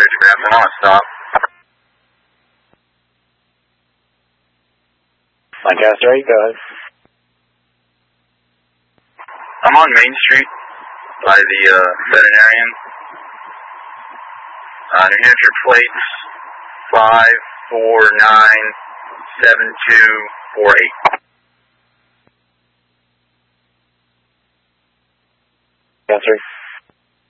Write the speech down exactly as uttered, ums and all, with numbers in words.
Bridge, Grafton, on stop. Lancaster eight, go ahead. I'm on Main Street by the uh, veterinarian. Uh, New Hampshire plates five four nine seven two four eight. Lancaster.